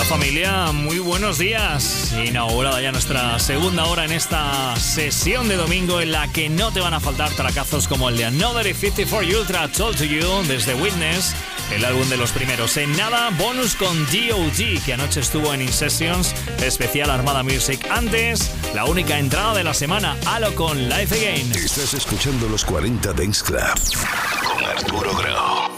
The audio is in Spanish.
Hola familia, muy buenos días. Inaugurada ya nuestra segunda hora en esta sesión de domingo en la que no te van a faltar tracazos como el de Another 54 Ultra Told to You desde Witness, el álbum de los primeros. En nada, bonus con D.O.G. que anoche estuvo en In Sessions, especial Armada Music. Antes, la única entrada de la semana, Halo con Life Again. Estás escuchando los 40 Dance Club con Arturo Grau.